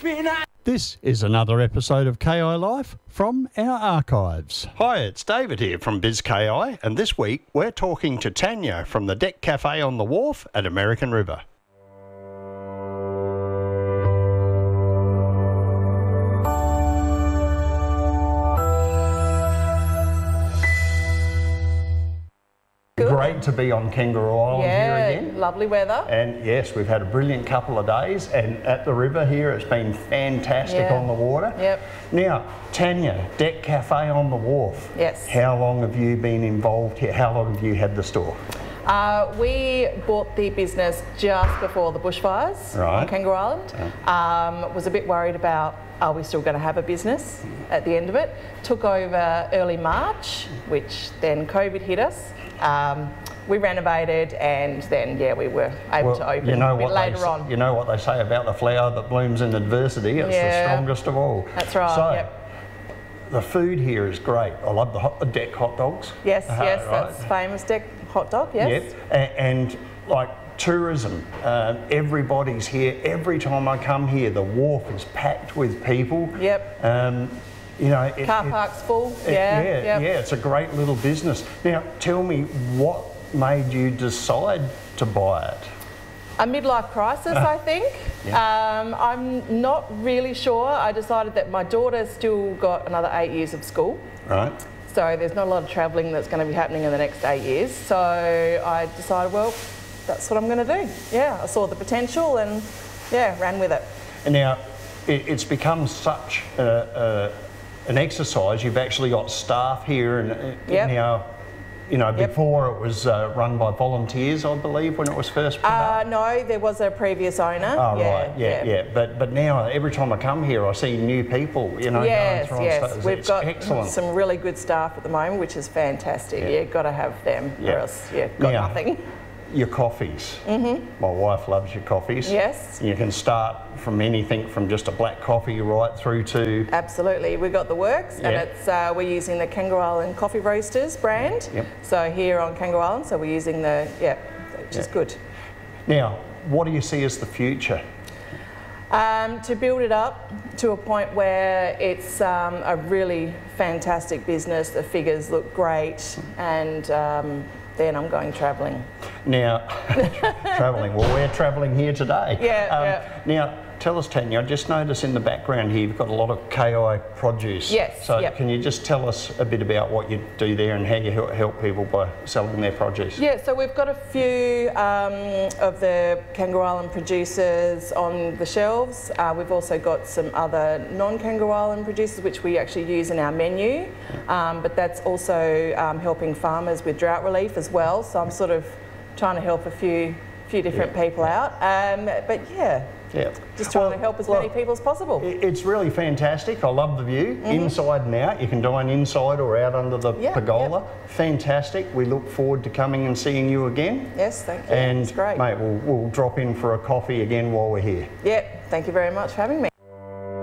This is another episode of KI Life from our archives. Hi, it's David here from BizKI, and this week we're talking to Tanya from the Deck Cafe on the Wharf at American River. Great to be on Kangaroo Island here again. Lovely weather. And yes, we've had a brilliant couple of days, and at the river here it's been fantastic on the water. Yep. Now, Tanya, Deck Cafe on the Wharf. Yes. How long have you been involved here? How long have you had the store? We bought the business just before the bushfires on Kangaroo Island. Was a bit worried about, are we still going to have a business at the end of it? Took over early March, which then COVID hit us. We renovated, and then we were able to open a bit later on. You know what they say about the flower that blooms in adversity, it's the strongest of all. That's right. So, the food here is great. I love the Deck hot dogs. Yes, that's famous Deck hot dog, yes. Yep. And like tourism, everybody's here. Every time I come here, the wharf is packed with people. Yep. You know, car park's full. It's a great little business. Now, tell me, what made you decide to buy it? A midlife crisis, I think. I'm not really sure. I decided that my daughter's still got another 8 years of school. Right. So there's not a lot of travelling that's going to be happening in the next 8 years. So I decided, well, that's what I'm going to do. Yeah, I saw the potential and ran with it. And now, it's become such an exercise. You've actually got staff here, and now, you know, before it was run by volunteers, I believe, when it was first put up. No, there was a previous owner. Oh, right, But now, every time I come here, I see new people, you know, going through stuff. We've got some really good staff at the moment, which is fantastic. Yeah, got to have them, or else, got nothing. Your coffees. My wife loves your coffees. Yes. You can start from anything from just a black coffee right through to... Absolutely. We've got the works, and it's we're using the Kangaroo Island Coffee Roasters brand. So here on Kangaroo Island, so we're using the, which is good. Now, what do you see as the future? To build it up to a point where it's a really fantastic business, the figures look great, and then I'm going travelling. Now, travelling. Well, we're travelling here today. Now, tell us, Tanya, I just noticed in the background here you've got a lot of KI produce. Yes. So can you just tell us a bit about what you do there and how you help people by selling their produce? Yeah, so we've got a few of the Kangaroo Island producers on the shelves. We've also got some other non-Kangaroo Island producers which we actually use in our menu, but that's also helping farmers with drought relief as well. So I'm sort of trying to help a few different people out. Just trying to help as many people as possible. It's really fantastic. I love the view, inside and out. You can dine inside or out under the pergola. Fantastic. We look forward to coming and seeing you again. Yes, thank you. And it's great. Mate, we'll drop in for a coffee again while we're here. Thank you very much for having me.